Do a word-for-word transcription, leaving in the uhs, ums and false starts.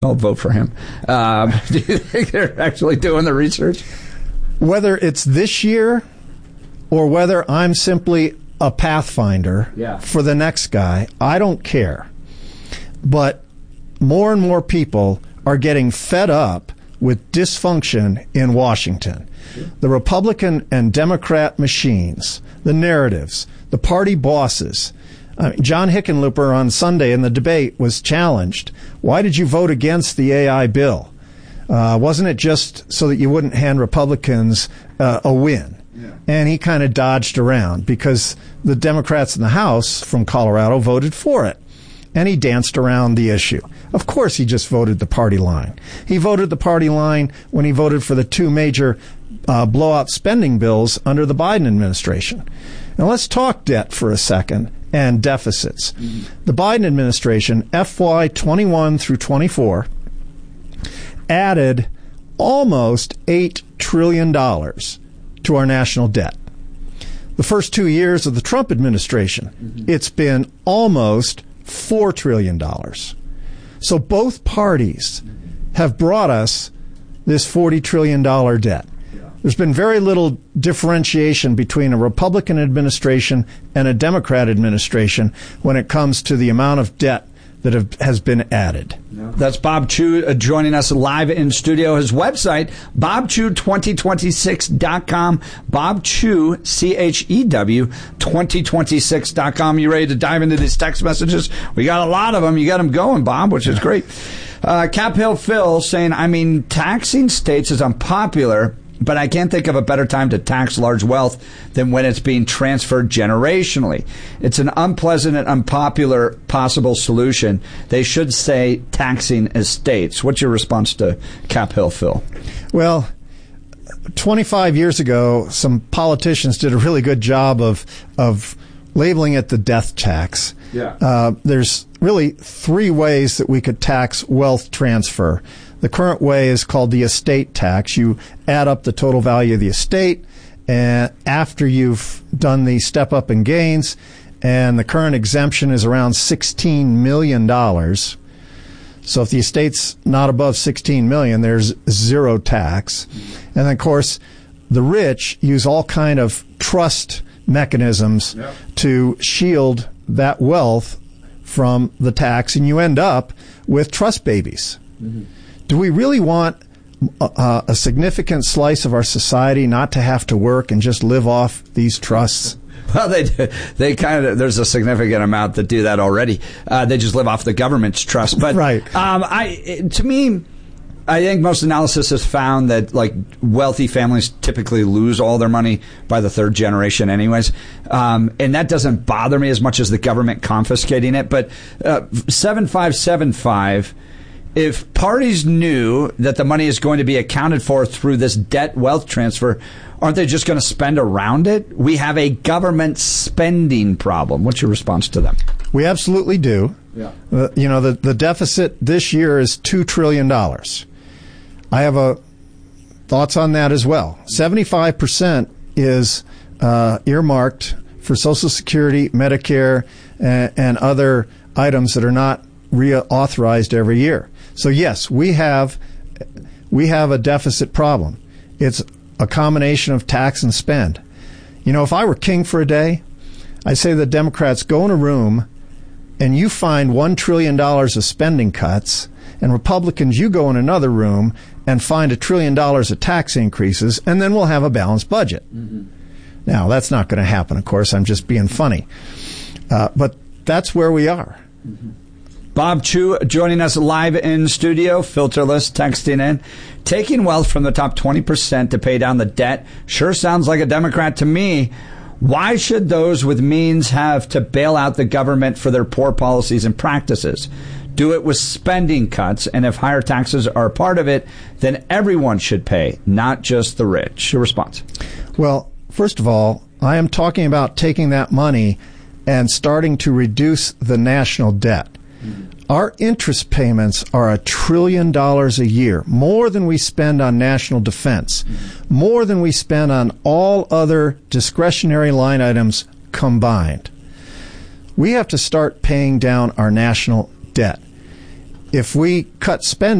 I'll vote for him. Um, do you think they're actually doing the research? Whether it's this year or whether I'm simply a pathfinder yeah. for the next guy, I don't care. But more and more people are getting fed up with dysfunction in Washington. Sure. The Republican and Democrat machines, the narratives, the party bosses. I mean, John Hickenlooper on Sunday in the debate was challenged. Why did you vote against the A I bill? Uh, wasn't it just so that you wouldn't hand Republicans uh, a win? Yeah. And he kind of dodged around because the Democrats in the House from Colorado voted for it. And he danced around the issue. Of course, he just voted the party line. He voted the party line when he voted for the two major uh, blowout spending bills under the Biden administration. Now, let's talk debt for a second and deficits. Mm-hmm. The Biden administration, F Y twenty-one through twenty-four, added almost eight trillion dollars to our national debt. The first two years of the Trump administration, mm-hmm. it's been almost four trillion dollars. So both parties have brought us this forty trillion dollars debt. There's been very little differentiation between a Republican administration and a Democrat administration when it comes to the amount of debt that have, has been added. That's Bob Chew uh, joining us live in studio. His website, bob chew twenty twenty-six dot com. Bob Chew, C H E W, twenty twenty-six dot com. You ready to dive into these text messages? We got a lot of them. You got them going, Bob, which is great. Uh, Cap Hill Phil saying, I mean, taxing states is unpopular, but I can't think of a better time to tax large wealth than when it's being transferred generationally. It's an unpleasant and unpopular possible solution. They should say taxing estates. What's your response to Cap Hill, Phil? Well, twenty-five years ago, some politicians did a really good job of of labeling it the death tax. Yeah. Uh, there's really three ways that we could tax wealth transfer. The current way is called the estate tax. You add up the total value of the estate and after you've done the step up in gains, and the current exemption is around sixteen million dollars. So if the estate's not above sixteen million dollars, there's zero tax. And then, of course, the rich use all kind of trust mechanisms yep. to shield that wealth from the tax, and you end up with trust babies. Mm-hmm. Do we really want a, a significant slice of our society not to have to work and just live off these trusts? Well, they they kind of there's a significant amount that do that already. Uh, they just live off the government's trust. But right. um, I to me, I think most analysis has found that like wealthy families typically lose all their money by the third generation, anyways, um, and that doesn't bother me as much as the government confiscating it. But uh, seven five seven five. If parties knew that the money is going to be accounted for through this debt wealth transfer, aren't they just going to spend around it? We have a government spending problem. What's your response to them? We absolutely do. Yeah. Uh, you know, the, the deficit this year is two trillion dollars. I have a thoughts on that as well. seventy-five percent is uh, earmarked for Social Security, Medicare, and, and other items that are not reauthorized every year. So yes, we have we have a deficit problem. It's a combination of tax and spend. You know, if I were king for a day, I'd say the Democrats go in a room and you find one trillion dollars of spending cuts, and Republicans, you go in another room and find a trillion dollars of tax increases, and then we'll have a balanced budget. Mm-hmm. Now, that's not going to happen, of course. I'm just being funny. Uh, but that's where we are. Mm-hmm. Bob Chew joining us live in studio, filterless, texting in. Taking wealth from the top twenty percent to pay down the debt sure sounds like a Democrat to me. Why should those with means have to bail out the government for their poor policies and practices? Do it with spending cuts, and if higher taxes are a part of it, then everyone should pay, not just the rich. Your response? Well, first of all, I am talking about taking that money and starting to reduce the national debt. Our interest payments are a trillion dollars a year, more than we spend on national defense, more than we spend on all other discretionary line items combined. We have to start paying down our national debt. if we cut spending